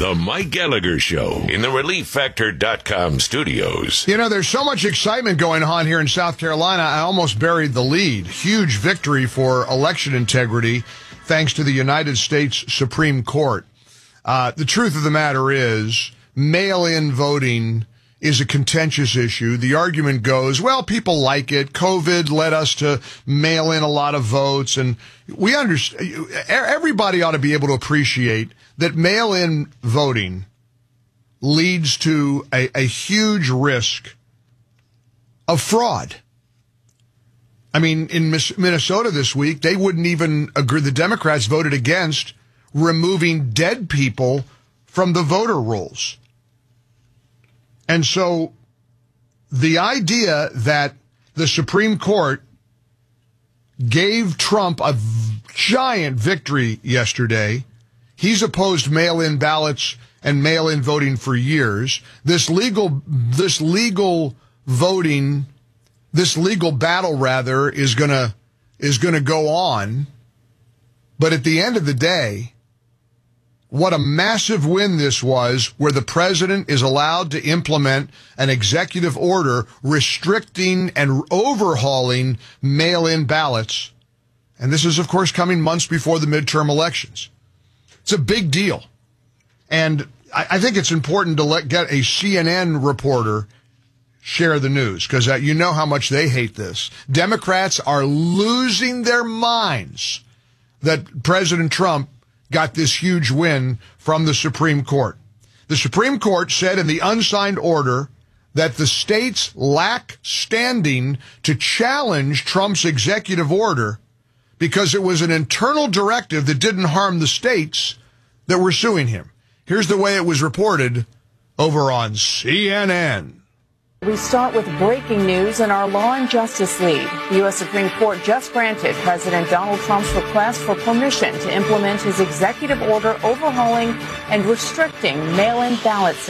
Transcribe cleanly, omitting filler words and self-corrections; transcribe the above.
The Mike Gallagher Show in the ReliefFactor.com studios. You know, there's so much excitement going on here in South Carolina, I almost buried the lead. Huge victory for election integrity thanks to the United States Supreme Court. The truth of the matter is, mail-in voting is a contentious issue. The argument goes, well, people like it. COVID led us to mail in a lot of votes. And we understand, everybody ought to be able to appreciate that mail-in voting leads to a huge risk of fraud. I mean, in Minnesota this week, they wouldn't even agree. The Democrats voted against removing dead people from the voter rolls. And so the idea that the Supreme Court gave Trump a giant victory yesterday, he's opposed mail-in ballots and mail-in voting for years. This legal voting, this legal battle rather, is gonna go on. But at the end of the day, what a massive win this was, where the president is allowed to implement an executive order restricting and overhauling mail-in ballots. And this is, of course, coming months before the midterm elections. It's a big deal. And I think it's important to get a CNN reporter share the news, because you know how much they hate this. Democrats are losing their minds that President Trump got this huge win from the Supreme Court. The Supreme Court said in the unsigned order that the states lack standing to challenge Trump's executive order because it was an internal directive that didn't harm the states that were suing him. Here's the way it was reported over on CNN. We start with breaking news in our law and justice lead. The U.S. Supreme Court just granted President Donald Trump's request for permission to implement his executive order overhauling and restricting mail-in ballots.